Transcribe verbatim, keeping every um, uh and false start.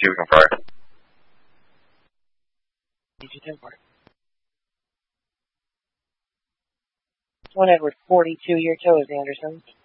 see if we can fry. One Edward forty-two, your toes, Anderson.